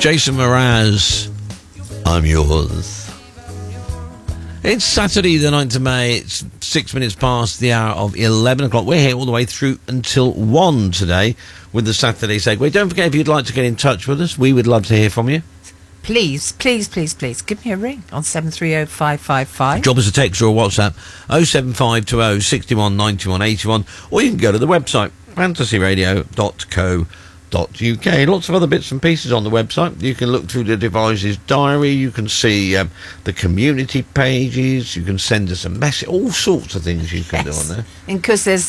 Jason Mraz, I'm yours. It's Saturday the 9th of May. It's 6 minutes past the hour of 11 o'clock. We're here all the way through until 1 today with the Saturday segue. Don't forget, if you'd like to get in touch with us, we would love to hear from you. Please, please, please, please, give me a ring on 730-555. Drop us a text or a WhatsApp, 07520 61 91 81, or you can go to the website, fantasyradio.co.uk. Lots of other bits and pieces on the website. You can look through the device's diary, you can see the community pages, you can send us a message, all sorts of things you can do on there. And because there's,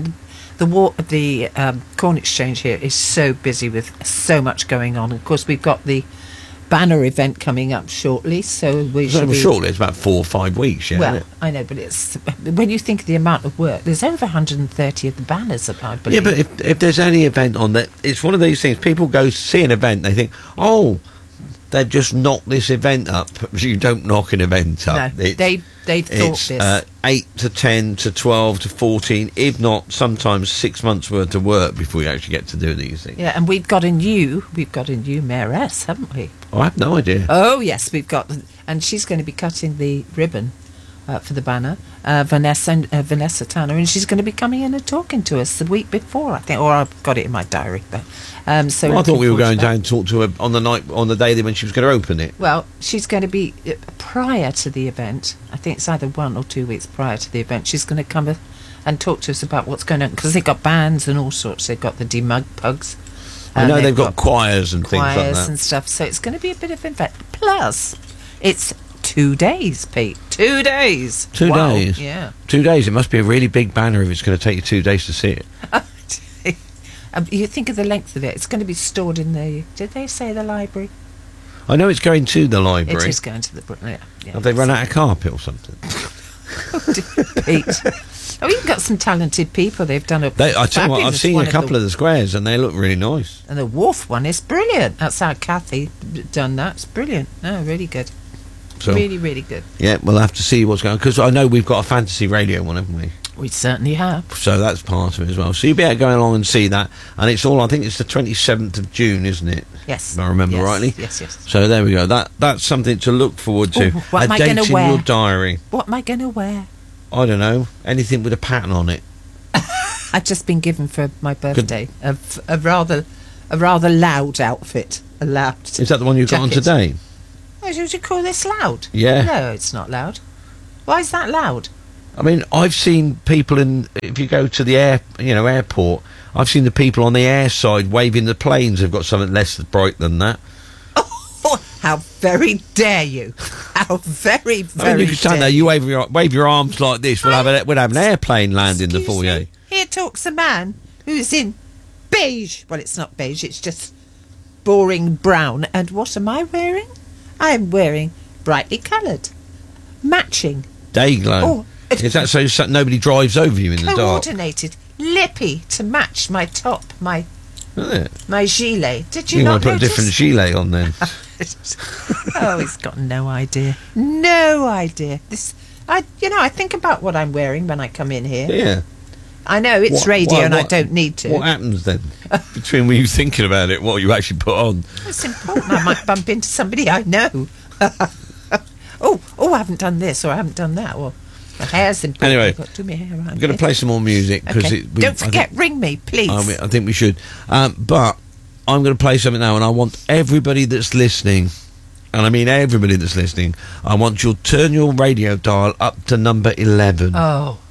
the Corn Exchange here is so busy with so much going on. Of course, we've got the banner event coming up shortly, so we should be... Shortly, it's about 4 or 5 weeks, yeah. Well, I know, but it's... When you think of the amount of work, there's over 130 of the banners, I believe. Yeah, but if there's any event on that, it's one of these things, people go see an event, they think, oh, they've just knocked this event up. You don't knock an event up. No, they've thought this. 8 to 10 to 12 to 14, if not sometimes 6 months worth of work before you actually get to do these things. Yeah, and we've got a new mayoress, haven't we? Oh, I have no idea. Oh, yes, we've got... And she's going to be cutting the ribbon for the banner, Vanessa Tanner, and she's going to be coming in and talking to us the week before, I think, or I've got it in my diary. But, I thought we were going down and talk to her on the day when she was going to open it. Well, she's going to be, prior to the event, I think it's either 1 or 2 weeks prior to the event, she's going to come and talk to us about what's going on, because they've got bands and all sorts. They've got the Demug Pugs. I know they've got choirs and things like that. Choirs and stuff, so it's going to be a bit of an event. Plus, it's 2 days, Pete. 2 days. 2 days? Yeah. 2 days. It must be a really big banner if it's going to take you 2 days to see it. You think of the length of it. It's going to be stored in the... Did they say the library? I know it's going to the library. It is going to the... Yeah. Have they run out of carpet or something? Pete. Oh, you've got some talented people. They've done a... I tell you what, I've seen a couple of the squares and they look really nice. And the Wharf one is brilliant. That's how Kathy done that. It's brilliant. No, really good. So, really, really good. Yeah, we'll have to see what's going on, because I know we've got a fantasy radio one, haven't we? We certainly have. So that's part of it as well. So you'll be able to go along and see that. And it's all, I think it's the 27th of June, isn't it? Yes. If I remember rightly. Yes. So there we go. That's something to look forward to. Ooh, what am I going to wear? A date in your diary. What am I going to wear? I don't know. Anything with a pattern on it. I've just been given for my birthday a rather loud outfit. A loud Is that the one you got on today? Oh, would you call this loud? Yeah. No, it's not loud. Why is that loud? I mean, I've seen people if you go to the airport, I've seen the people on the air side waving the planes have got something less bright than that. Oh, how very dare you! How very, very. I mean, you can stand there, you wave your arms like this. We'll have an airplane land in the foyer. Me? Here talks a man who's in beige. Well, it's not beige. It's just boring brown. And what am I wearing? I'm wearing brightly coloured, matching. Day glow. Oh, is that so nobody drives over you in the dark? Coordinated, lippy to match my top, my gilet. Did you want not to put a different gilet on then? Oh, he's got no idea. No idea. I think about what I'm wearing when I come in here. Yeah. I know it's radio and I don't need to. What happens then? Between when you thinking about it, what you actually put on? It's important. I might bump into somebody I know. I haven't done this or I haven't done that. Or my hair's important. Anyway, I've got to do my hair around. I'm going to play some more music. Okay. Don't forget, ring me, please. I think we should. But I'm going to play something now, and I want everybody that's listening, and I mean everybody that's listening, I want you to turn your radio dial up to number 11. Oh.